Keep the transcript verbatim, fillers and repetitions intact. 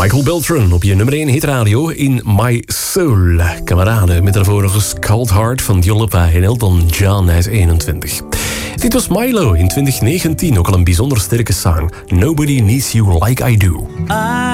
Michael Beltran op je nummer één hitradio in My Soul. Kameraden, met daarvoor nog eens Cold Heart van Diolepa en Elton John, hij is eenentwintig. Dit was Milo in twintig negentien, ook al een bijzonder sterke song. Nobody Needs You Like I Do.